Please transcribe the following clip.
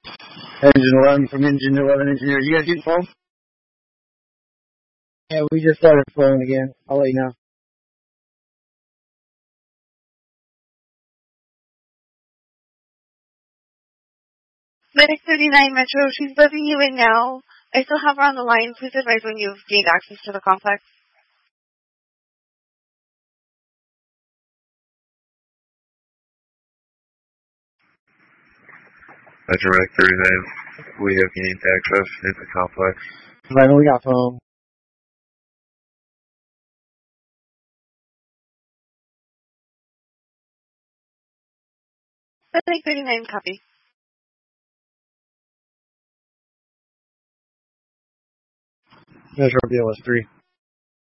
Engine 11 from Engine 11 Engineer. You guys getting phone? Yeah, we just started flowing again. I'll let you know. Medic 39 Metro, she's buzzing you in now. I still have her on the line. Please advise when you've gained access to the complex. Metro Medic 39, we have gained access into the complex. Right, we got phone. Medic 39, copy. Metro BLS 3.